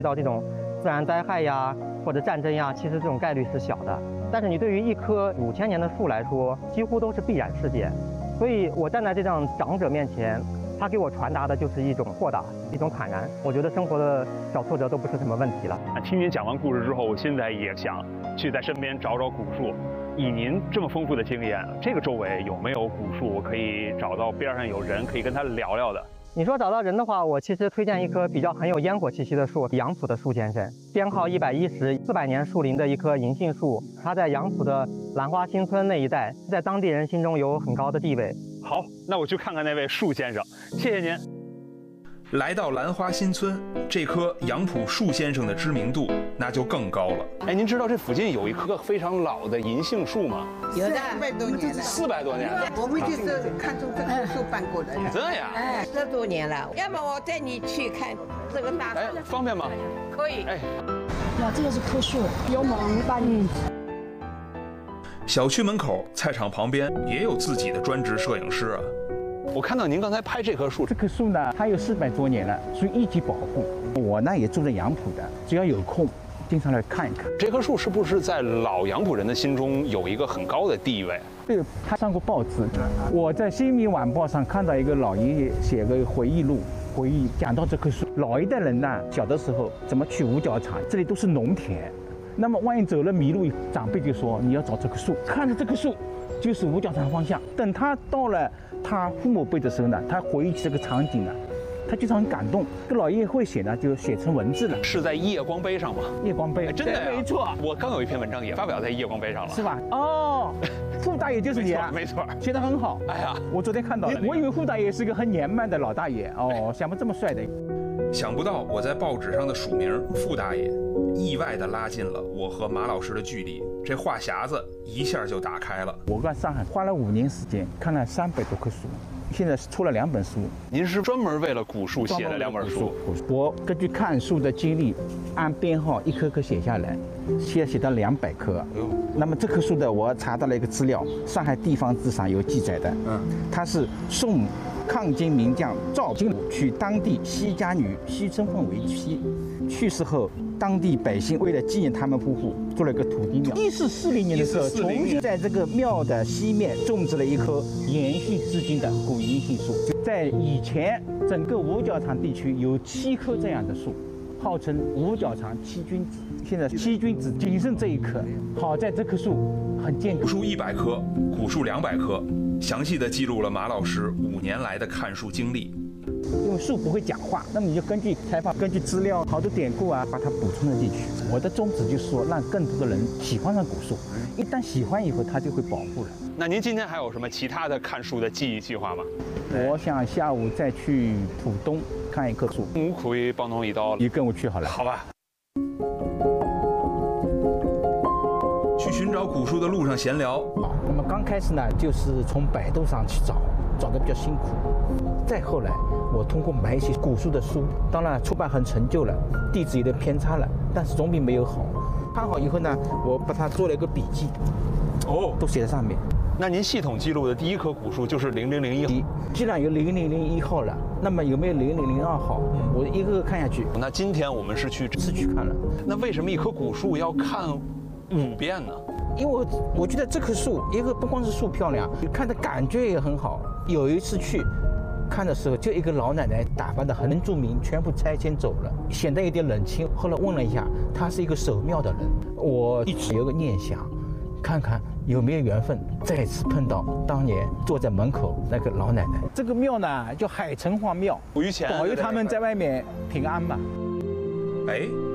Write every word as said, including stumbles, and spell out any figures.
遇到这种自然灾害呀或者战争呀，其实这种概率是小的。但是你对于一棵五千年的树来说，几乎都是必然事件。所以我站在这样长者面前，他给我传达的就是一种豁达，一种坦然。我觉得生活的小挫折都不是什么问题了。 听您讲完故事之后，我现在也想去在身边找找古树。以您这么丰富的经验，这个周围有没有古树，我可以找到边上有人可以跟他聊聊的？ 你说找到人的话，我其实推荐一棵比较很有烟火气息的树——杨浦的树先生，编号一百一十，四百年树龄的一棵银杏树。它在杨浦的兰花新村那一带，在当地人心中有很高的地位。 好，那我去看看那位树先生，谢谢您。 来到兰花新村，这棵杨浦树先生的知名度那就更高了。 哎，您知道这附近有一棵非常老的银杏树吗？ 有的，四百多年了。 四百多年了。 我们就是看中这棵树搬过来的。 这样？ 哎，十多年了。要么我带你去看这个大树。 哎，方便吗？ 可以。哎， 呀，这个是棵树，有猛搬运。 小区门口、菜场旁边也有自己的专职摄影师啊。 我看到您刚才拍这棵树， 这棵树呢，它有四百多年了，属于一级保护。我呢也住在杨浦的，只要有空，经常来看一看。 这棵树是不是在老杨浦人的心中有一个很高的地位？ 对，他上过报纸。我在《新民晚报》上看到一个老爷爷写个回忆录，回忆讲到这棵树。老一代人呢，小的时候怎么去五角场，这里都是农田。那么万一走了迷路，长辈就说你要找这棵树，看着这棵树就是五角场方向。等他到了他父母辈的时候呢，他回忆起这个场景呢，他就是很感动。这老爷爷会写呢，就写成文字了。 是在夜光杯上吗？ 夜光杯， 哎、真的呀， 没错。 我刚有一篇文章也发表在夜光杯上了， 是吧？哦，傅大爷就是你啊， 没错， 写得很好。 哎呀， 我昨天看到了，我以为傅大爷是个很年迈的老大爷哦，想不这么帅的。 想不到我在报纸上的署名傅大爷，意外地拉近了我和马老师的距离，这话匣子一下就打开了。 我在上海花了五年时间，看了三百多棵树，现在出了两本书。 您是专门为了古树写了两本书？ 我根据看树的经历，按编号一棵棵写下来，现在写到两百棵。那么这棵树的，我查到了一个资料，上海地方志上有记载的。嗯，它是宋抗金名将赵金娶当地西家女西春凤为妻，去世后，当地百姓为了纪念他们夫妇，做了一个土地庙。一四四零年的时候，重新在这个庙的西面种植了一棵延续至今的古银杏树。在以前，整个五角场地区有七棵这样的树，号称五角场七君子。现在七君子仅剩这一棵，好在这棵树很健康。 古树一百棵，古树两百棵，详细的记录了马老师五年来的看树经历。 因为树不会讲话，那么你就根据采访、根据资料、好多典故啊，把它补充了进去。我的宗旨就是说，让更多的人喜欢上古树，一旦喜欢以后，它就会保护了。 那您今天还有什么其他的看树的记忆计划吗？ 我想下午再去浦东看一棵树。 我可以帮侬一道， 你跟我去好了。 好吧。 去寻找古树的路上闲聊。 那么刚开始呢，就是从百度上去找，找的比较辛苦。再后来，我通过买一些古树的书，当然出版很陈旧了，地址有点偏差了，但是总比没有好。看好以后呢，我把它做了一个笔记，哦，都写在上面。 那您系统记录的第一棵古树就是零零零一号。 既然有零零零一号了，那么有没有零零零二号？我一个个看下去。 那今天我们是去是去看了。 那为什么一棵古树要看五遍呢？ 因为我我觉得这棵树，一个不光是树漂亮，看的感觉也很好。有一次去看的时候，就一个老奶奶打扮的很原住民，全部拆迁走了，显得有点冷清。后来问了一下，她是一个守庙的人。我一直有个念想，看看有没有缘分再次碰到当年坐在门口那个老奶奶。这个庙呢叫海城隍庙， 于谦保佑他们在外面平安嘛。 哎，